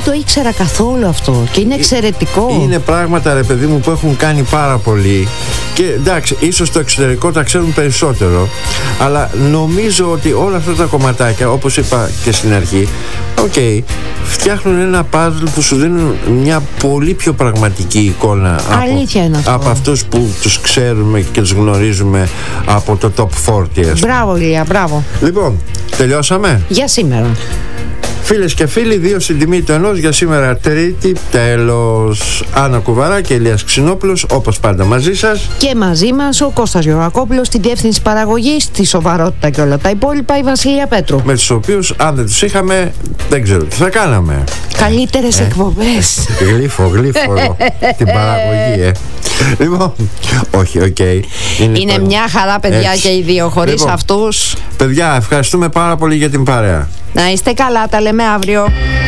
το ήξερα καθόλου αυτό και είναι εξαιρετικό. Είναι πράγματα, ρε παιδί μου, που έχουν κάνει πάρα πολύ. Και εντάξει, ίσως στο εξωτερικό τα ξέρουν περισσότερο, αλλά νομίζω ότι όλα αυτά τα κομματάκια, όπως είπα και στην αρχή, φτιάχνουν ένα puzzle που σου δίνουν μια πολύ πιο πραγματική εικόνα από αυτούς που τους ξέρουμε και τους γνωρίζουμε από το Top 40. Μπράβο, Ηλία, μπράβο. Λοιπόν, τελειώσαμε για σήμερα. Φίλες και φίλοι, 2 στην τιμή του ενός για σήμερα Τρίτη. Τέλος. Άννα Κουβαρά και Ηλίας Ξινόπουλος, όπως πάντα μαζί σας. Και μαζί μας ο Κώστας Γεωργακόπουλος στη διεύθυνση παραγωγής, τη σοβαρότητα και όλα τα υπόλοιπα, η Βασιλεία Πέτρου. Με τους οποίους, αν δεν τους είχαμε, δεν ξέρω τι θα κάναμε. Καλύτερες εκπομπές. Γλύφω την παραγωγή, Λοιπόν, όχι, είναι μια χαρά, παιδιά, έτσι. Και οι δύο, χωρίς αυτούς. Παιδιά, ευχαριστούμε πάρα πολύ για την παρέα. Να είστε καλά, τα λέμε αύριο.